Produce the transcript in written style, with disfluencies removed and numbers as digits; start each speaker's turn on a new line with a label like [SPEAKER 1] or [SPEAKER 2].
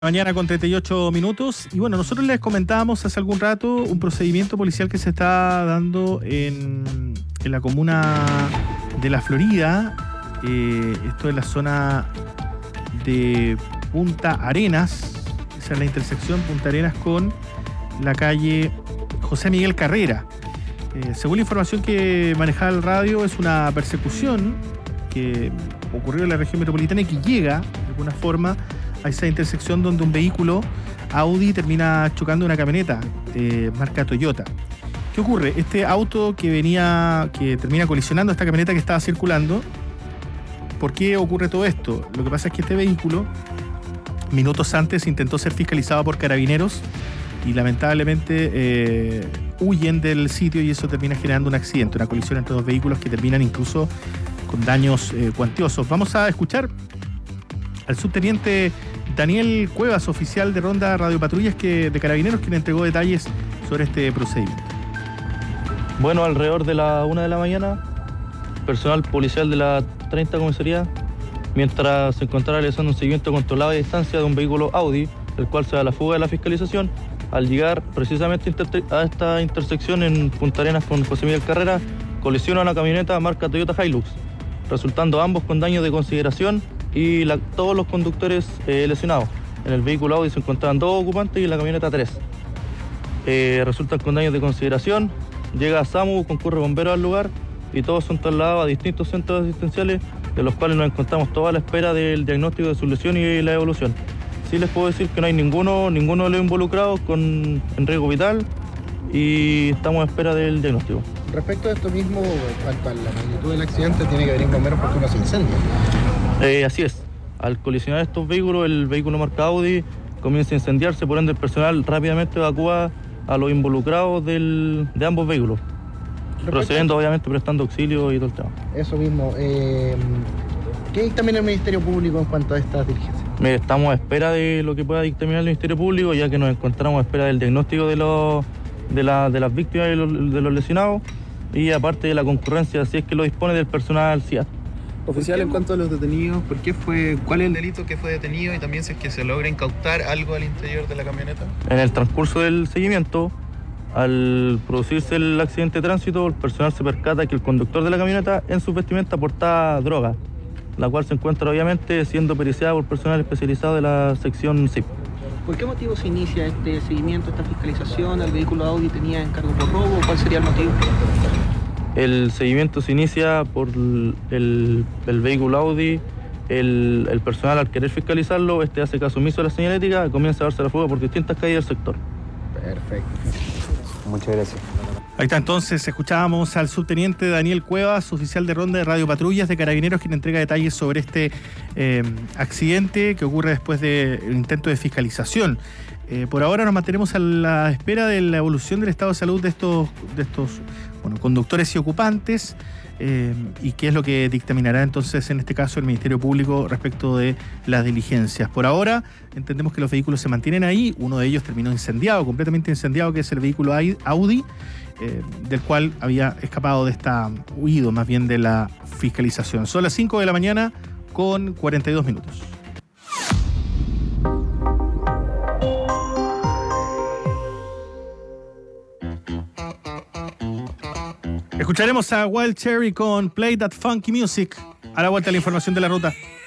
[SPEAKER 1] Mañana con 38 minutos. Y bueno, nosotros les comentábamos hace algún rato un procedimiento policial que se está dando en la comuna de La Florida. Esto es la zona de Punta Arenas. Esa es la intersección Punta Arenas con la calle José Miguel Carrera. Según la información que manejaba el radio, es una persecución que ocurrió en la región metropolitana y que llega de alguna forma a esa intersección donde un vehículo Audi termina chocando una camioneta marca Toyota. ¿Qué ocurre? Este auto que termina colisionando esta camioneta que estaba circulando. ¿Por qué ocurre todo esto? Lo que pasa es que este vehículo minutos antes intentó ser fiscalizado por carabineros y lamentablemente huyen del sitio y eso termina generando un accidente, una colisión entre dos vehículos que terminan incluso con daños cuantiosos. Vamos a escuchar al subteniente Daniel Cuevas, oficial de Ronda Radio Patrullas de Carabineros, quien entregó detalles sobre este procedimiento.
[SPEAKER 2] Bueno, alrededor de la 1 de la mañana, personal policial de la 30 comisaría, mientras se encontraba realizando un seguimiento controlado a distancia de un vehículo Audi, el cual se da la fuga de la fiscalización, al llegar precisamente a esta intersección en Punta Arenas con José Miguel Carrera, colisiona una camioneta marca Toyota Hilux, resultando ambos con daños de consideración y todos los conductores lesionados. En el vehículo Audi se encontraban 2 ocupantes y en la camioneta 3. Resultan con daños de consideración. Llega SAMU, concurre bomberos al lugar y todos son trasladados a distintos centros asistenciales, de los cuales nos encontramos toda la espera del diagnóstico de su lesión y la evolución. Sí les puedo decir que no hay ninguno de los involucrados en riesgo vital y estamos a espera del diagnóstico.
[SPEAKER 3] Respecto a esto mismo, en cuanto a la magnitud del accidente, tiene que venir bomberos porque uno se incendia.
[SPEAKER 2] Así es. Al colisionar estos vehículos, el vehículo marca Audi comienza a incendiarse, por ende el personal rápidamente evacúa a los involucrados de ambos vehículos, procediendo obviamente prestando auxilio y todo el tema.
[SPEAKER 3] Eso mismo. ¿Qué dictamina el Ministerio Público en cuanto a estas diligencias?
[SPEAKER 2] Estamos a espera de lo que pueda dictaminar el Ministerio Público, ya que nos encontramos a espera del diagnóstico de las víctimas y de los lesionados, y aparte de la concurrencia, si es que lo dispone, del personal CIAT.
[SPEAKER 4] Oficial, en cuanto a los detenidos, ¿cuál es el delito que fue detenido y también si es que se logra incautar algo al interior de la camioneta?
[SPEAKER 2] En el transcurso del seguimiento, al producirse el accidente de tránsito, el personal se percata que el conductor de la camioneta en su vestimenta portaba droga, la cual se encuentra obviamente siendo periciada por personal especializado de la sección CIP.
[SPEAKER 5] ¿Por qué motivo se inicia este seguimiento, esta fiscalización? ¿El vehículo Audi tenía encargo por robo? ¿Cuál sería el motivo?
[SPEAKER 2] El seguimiento se inicia por el vehículo Audi. El personal, al querer fiscalizarlo, hace caso omiso a la señalética y comienza a darse la fuga por distintas calles del sector.
[SPEAKER 3] Perfecto. Muchas gracias.
[SPEAKER 1] Ahí está, entonces escuchábamos al subteniente Daniel Cuevas, oficial de Ronda de Radio Patrullas de Carabineros, quien entrega detalles sobre este accidente que ocurre después del intento de fiscalización. Por ahora nos mantenemos a la espera de la evolución del estado de salud de estos conductores y ocupantes, y qué es lo que dictaminará entonces en este caso el Ministerio Público respecto de las diligencias. Por ahora entendemos que los vehículos se mantienen ahí. Uno de ellos terminó completamente incendiado, que es el vehículo Audi, del cual había escapado huido más bien de la fiscalización. Son las 5 de la mañana con 42 minutos. Escucharemos a Wild Cherry con Play That Funky Music. A la vuelta, la información de la ruta.